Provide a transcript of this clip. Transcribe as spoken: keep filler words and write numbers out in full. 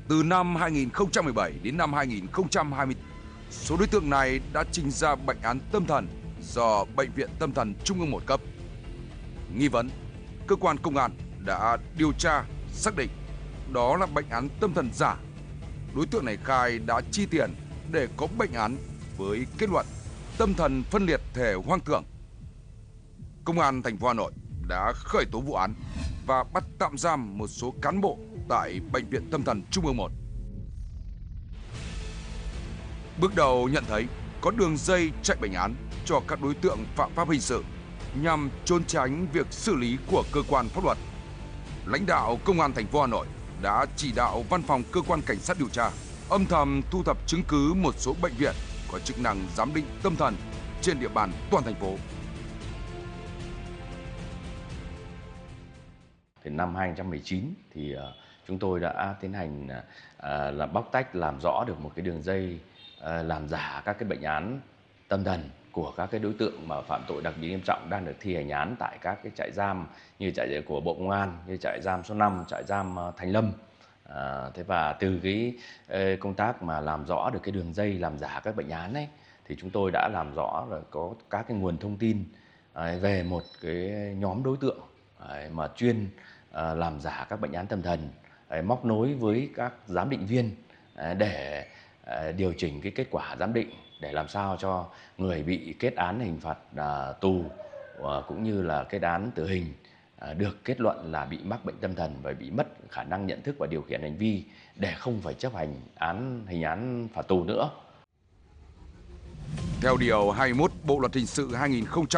Từ năm hai nghìn không trăm mười bảy đến năm hai nghìn không trăm hai mươi, số đối tượng này đã trình ra bệnh án tâm thần do Bệnh viện Tâm thần Trung ương một cấp. Nghi vấn, cơ quan công an đã điều tra xác định đó là bệnh án tâm thần giả. Đối tượng này khai đã chi tiền để có bệnh án với kết luận tâm thần phân liệt thể hoang tưởng. Công an thành phố Hà Nội đã khởi tố vụ án và bắt tạm giam một số cán bộ tại Bệnh viện Tâm thần Trung ương một. Bước đầu nhận thấy có đường dây chạy bệnh án cho các đối tượng phạm pháp hình sự nhằm trốn tránh việc xử lý của cơ quan pháp luật. Lãnh đạo Công an thành phố Hà Nội đã chỉ đạo Văn phòng Cơ quan Cảnh sát điều tra âm thầm thu thập chứng cứ một số bệnh viện có chức năng giám định tâm thần trên địa bàn toàn thành phố. Thì năm hai nghìn không trăm mười chín thì uh, chúng tôi đã tiến hành uh, là bóc tách làm rõ được một cái đường dây uh, làm giả các cái bệnh án tâm thần của các cái đối tượng mà phạm tội đặc biệt nghiêm trọng đang được thi hành án tại các cái trại giam như trại giam của Bộ Công an, như trại giam số năm, trại giam uh, Thành Lâm. À, thế và từ cái uh, công tác mà làm rõ được cái đường dây làm giả các bệnh án ấy thì chúng tôi đã làm rõ là có các cái nguồn thông tin uh, về một cái nhóm đối tượng uh, mà chuyên uh, làm giả các bệnh án tâm thần, uh, móc nối với các giám định viên uh, để uh, điều chỉnh cái kết quả giám định để làm sao cho người bị kết án hình phạt uh, tù uh, cũng như là kết án tử hình được kết luận là bị mắc bệnh tâm thần và bị mất khả năng nhận thức và điều khiển hành vi để không phải chấp hành án hình án phạt tù nữa. Theo điều hai mươi mốt Bộ luật hình sự hai nghìn không trăm